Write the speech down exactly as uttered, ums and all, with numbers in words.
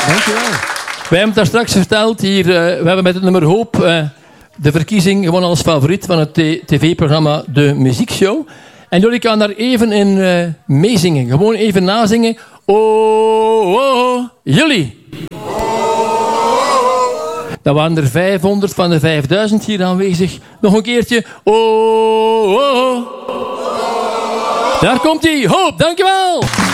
Dankjewel. Wij hebben het daar straks verteld. Hier, uh, we hebben met het nummer Hoop uh, de verkiezing gewonnen als favoriet van het tv-programma De Muziekshow. En jullie gaan daar even in uh, meezingen. Gewoon even nazingen. Oh, oh, oh. Jullie. Dan waren er vijfhonderd van de vijfduizend hier aanwezig. Nog een keertje. Oh, oh, oh. Daar komt hij. Hoop, dankjewel.